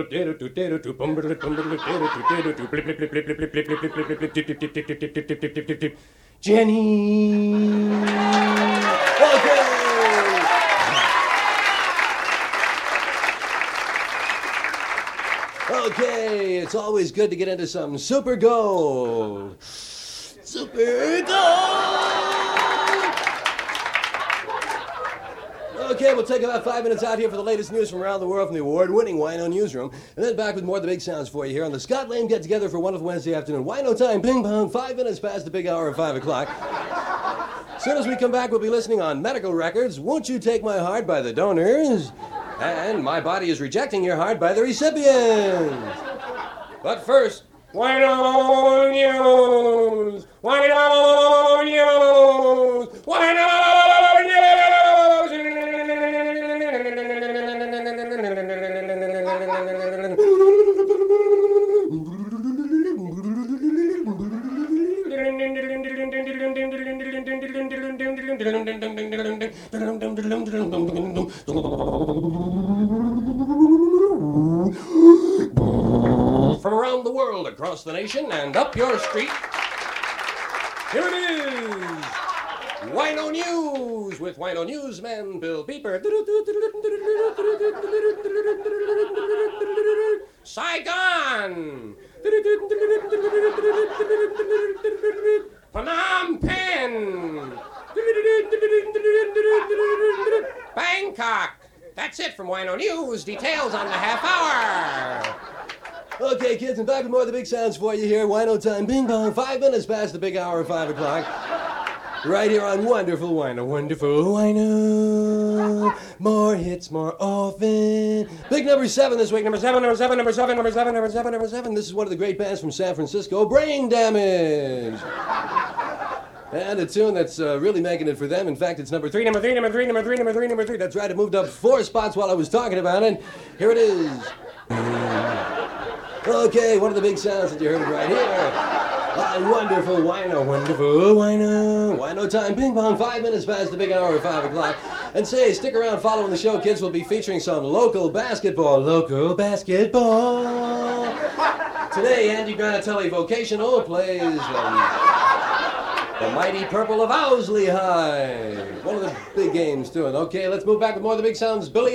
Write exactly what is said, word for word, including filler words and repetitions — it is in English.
Jenny. Okay. Okay, it's always good to get into some Super Gold. Super Gold! Okay, we'll take about five minutes out here for the latest news from around the world from the award-winning Wino Newsroom, and then back with more of the big sounds for you here on the Scott Lane Get Together for a wonderful Wednesday afternoon. Wino time, ping pong, five minutes past the big hour of five o'clock. As soon as we come back, we'll be listening on Medical Records, Won't You Take My Heart by the donors, and My Body is Rejecting Your Heart by the recipients. But first, Wino News! Wino News! Wino News! From around the world, across the nation, and up your street, here it is, Wino News, with Wino Newsman Bill Beeper. Saigon, Phnom Penh, Bangkok. That's it from Wino News. Details on the half hour. Okay, kids, and back with more of the big sounds for you here. Wino time, bing bong, five minutes past the big hour of five o'clock. Right here on Wonderful Wino, Wonderful Wino. More hits more often. Big number seven this week. Number seven, number seven, number seven, number seven, number seven, number seven. This is one of the great bands from San Francisco, Brain Damage. And a tune that's uh, really making it for them. In fact, it's number three, number three, number three, number three, number three, number three. That's right, it moved up four spots while I was talking about it. Here it is. Okay, one of the big sounds that you heard right here. On Wonderful Wino, Wonderful Wino. Wino time, ping pong, five minutes past the big hour of five o'clock. And say, stick around following the show, kids. We'll be featuring some local basketball. Local basketball. Today, Andy Granatelli Vocational plays um, the Mighty Purple of Owsley High. One of the big games, too. Okay, let's move back with more of the big sounds. Billy